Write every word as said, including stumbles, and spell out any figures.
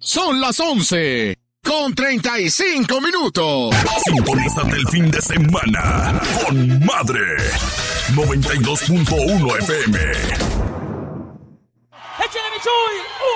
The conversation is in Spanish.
Son las once con treinta y cinco minutos. Sintonízate el fin de semana con Madre noventa y dos punto uno F M. ¡Échale, mi Chuy!